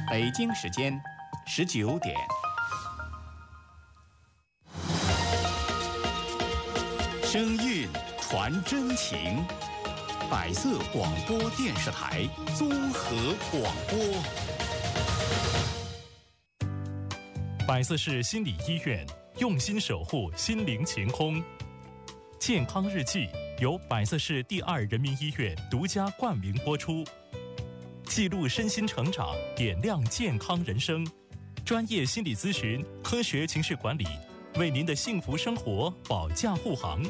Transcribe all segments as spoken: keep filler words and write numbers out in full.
北京时间十九点。声韵传真情，百色广播电视台综合广播。 百色市心理医院用心守护心灵晴空。健康日记由百色市第二人民医院独家冠名播出，记录身心成长，点亮健康人生，专业心理咨询，科学情绪管理，为您的幸福生活保驾护航。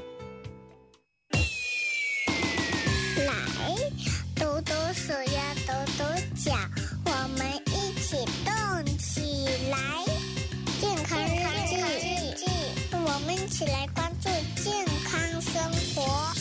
来，抖抖手呀，抖抖脚，我们一起动起来。健康日记，我们一起来关注健康生活。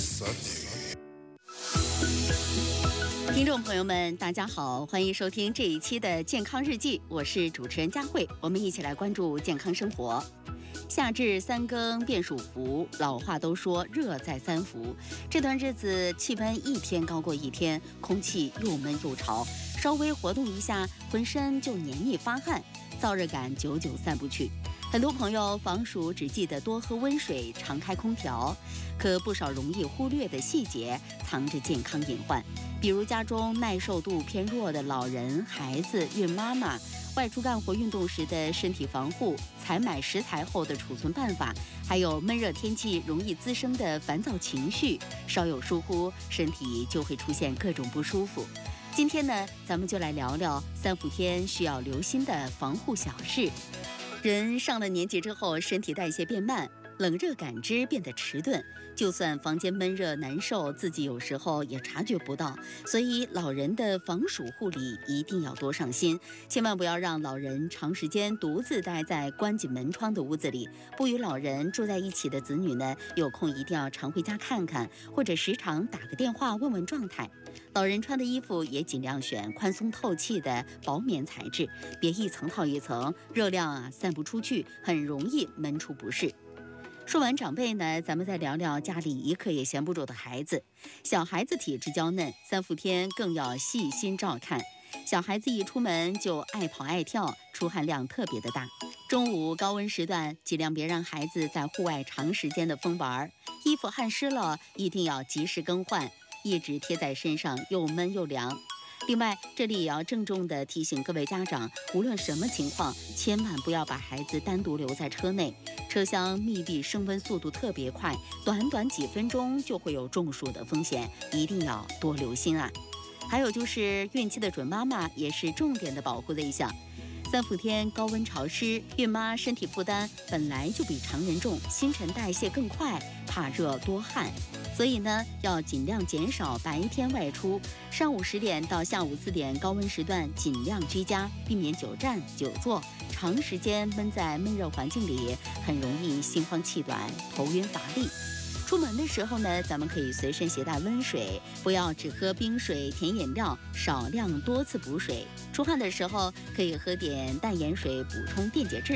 听众朋友们，大家好，欢迎收听这一期的健康日记，我是主持人佳慧，我们一起来关注健康生活。夏至三更便属伏，老话都说热在三伏，这段日子气温一天高过一天，空气又闷又潮，稍微活动一下，浑身就黏腻发汗，燥热感久久散不去。很多朋友防暑只记得多喝温水，常开空调，可不少容易忽略的细节藏着健康隐患，比如家中耐受度偏弱的老人、孩子、孕妈妈，外出干活运动时的身体防护，采买食材后的储存办法，还有闷热天气容易滋生的烦躁情绪，稍有疏忽，身体就会出现各种不舒服。今天呢，咱们就来聊聊三伏天需要留心的防护小事。人上了年纪之后，身体代谢变慢，冷热感知变得迟钝，就算房间闷热难受，自己有时候也察觉不到。所以老人的防暑护理一定要多上心，千万不要让老人长时间独自待在关紧门窗的屋子里。不与老人住在一起的子女呢，有空一定要常回家看看，或者时常打个电话问问状态。老人穿的衣服也尽量选宽松透气的薄棉材质，别一层套一层，热量啊散不出去，很容易闷出不适。说完长辈呢，咱们再聊聊家里一刻也闲不住的孩子。小孩子体质娇嫩，三伏天更要细心照看。小孩子一出门就爱跑爱跳，出汗量特别的大。中午高温时段，尽量别让孩子在户外长时间的疯玩，衣服汗湿了一定要及时更换，一直贴在身上又闷又凉。另外，这里也要郑重地提醒各位家长，无论什么情况，千万不要把孩子单独留在车内。车厢密闭，升温速度特别快，短短几分钟就会有中暑的风险，一定要多留心啊。还有就是孕期的准妈妈也是重点的保护对象。三伏天高温潮湿，孕妈身体负担本来就比常人重，新陈代谢更快，怕热多汗，所以呢，要尽量减少白天外出，上午十点到下午四点高温时段尽量居家，避免久站久坐，长时间闷在闷热环境里，很容易心慌气短、头晕乏力。出门的时候呢，咱们可以随身携带温水，不要只喝冰水、甜饮料，少量多次补水。出汗的时候可以喝点淡盐水补充电解质。